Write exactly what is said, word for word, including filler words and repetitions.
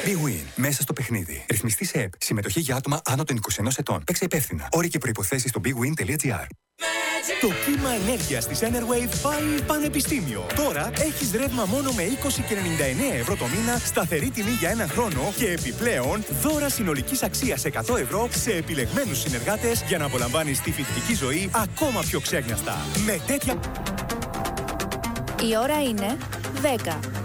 BeWin. Μέσα στο παιχνίδι. Ρυθμιστή σε ΕΠ. Συμμετοχή για άτομα άνω των είκοσι ενός ετών. Παίξε υπεύθυνα. Όροι και προϋποθέσεις στο bwin.gr. Το κύμα ενέργειας της Enerwave πάει πανεπιστήμιο. Τώρα έχεις ρεύμα μόνο με είκοσι και ενενήντα εννέα ευρώ το μήνα, σταθερή τιμή για ένα χρόνο και επιπλέον δώρα συνολικής αξίας εκατό ευρώ σε επιλεγμένους συνεργάτες για να απολαμβάνεις τη φοιτητική ζωή ακόμα πιο ξέγνιαστα. Με τέτοια... Η ώρα είναι δέκα.